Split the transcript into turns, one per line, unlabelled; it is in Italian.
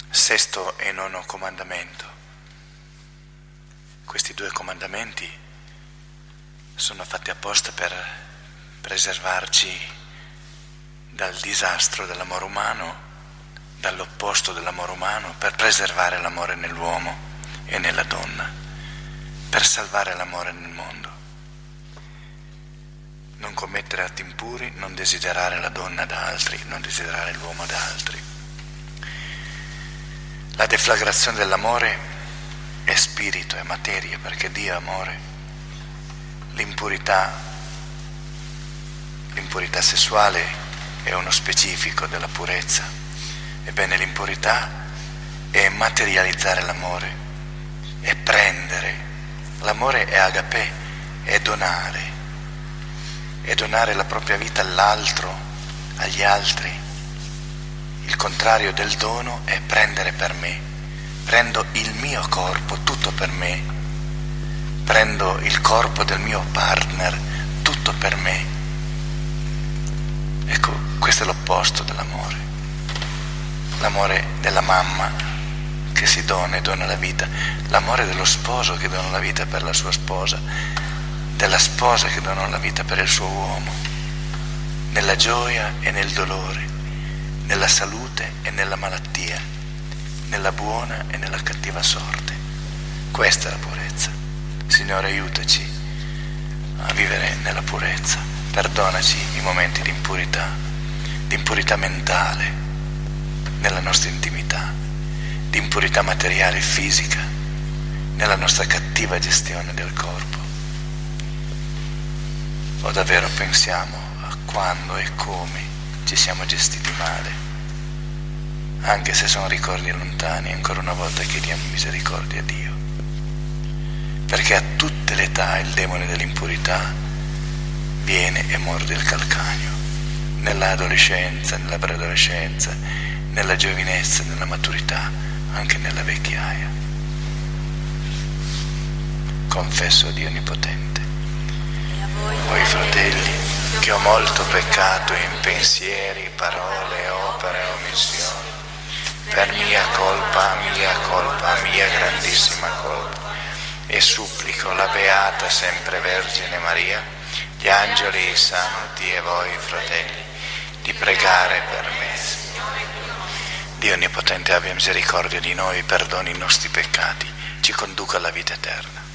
Sesto e nono comandamento. Questi due comandamenti sono fatti apposta per preservarci dal disastro dell'amore umano, dall'opposto dell'amore umano, per preservare l'amore nell'uomo e nella donna, per salvare l'amore nel mondo. Non commettere atti impuri, non desiderare la donna da altri, non desiderare l'uomo da altri. La deflagrazione dell'amore è spirito, è materia, perché Dio è amore. L'impurità sessuale è uno specifico della purezza. Ebbene, l'impurità è materializzare l'amore, è prendere. L'amore è agapè, è donare la propria vita all'altro, agli altri. Il contrario del dono è prendere per me. Prendo il mio corpo, tutto per me. Prendo il corpo del mio partner, tutto per me. Ecco, questo è l'opposto dell'amore. L'amore della mamma che si dona e dona la vita. L'amore dello sposo che dona la vita per la sua sposa. Della sposa che dona la vita per il suo uomo. Nella gioia e nel dolore. Nella salute e nella malattia, nella buona e nella cattiva sorte. Questa è la purezza. Signore, aiutaci a vivere nella purezza. Perdonaci i momenti di impurità mentale nella nostra intimità, di impurità materiale e fisica nella nostra cattiva gestione del corpo. O davvero pensiamo a quando e come ci siamo gestiti male, anche se sono ricordi lontani. Ancora una volta chiediamo misericordia a Dio, perché a tutte le età il demone dell'impurità viene e morde il calcagno, nell'adolescenza, nella preadolescenza, nella giovinezza, nella maturità, anche nella vecchiaia. Confesso a Dio Onnipotente. Voi fratelli, che ho molto peccato in pensieri, parole, opere, omissioni, per mia colpa, mia grandissima colpa, e supplico la Beata sempre Vergine Maria, gli angeli e i santi e voi fratelli, di pregare per me. Dio Onnipotente abbia misericordia di noi, perdoni i nostri peccati, ci conduca alla vita eterna.